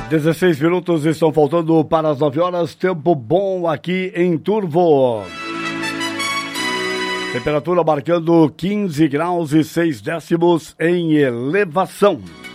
16 minutos estão faltando para as 9 horas. Tempo bom aqui em Turvo. Temperatura marcando 15 graus e 6 décimos em elevação.